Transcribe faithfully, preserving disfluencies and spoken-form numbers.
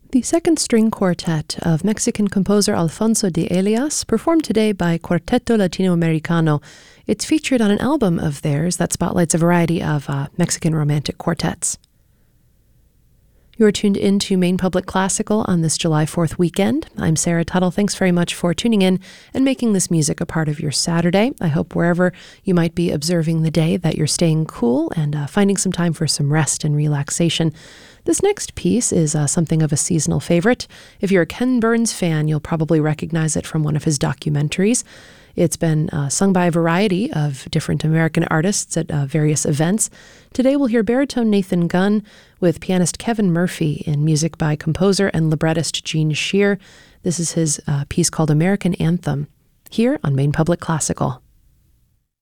The second string quartet of Mexican composer Alfonso de Elias, performed today by Cuarteto Latinoamericano. It's featured on an album of theirs that spotlights a variety of uh, Mexican romantic quartets. You're tuned into Maine Public Classical on this July fourth weekend. I'm Sarah Tuttle. Thanks very much for tuning in and making this music a part of your Saturday. I hope wherever you might be observing the day that you're staying cool and uh, finding some time for some rest and relaxation. This next piece is uh, something of a seasonal favorite. If you're a Ken Burns fan, you'll probably recognize it from one of his documentaries. It's been uh, sung by a variety of different American artists at uh, various events. Today we'll hear baritone Nathan Gunn with pianist Kevin Murphy in music by composer and librettist Gene Shear. This is his uh, piece called American Anthem, here on Maine Public Classical.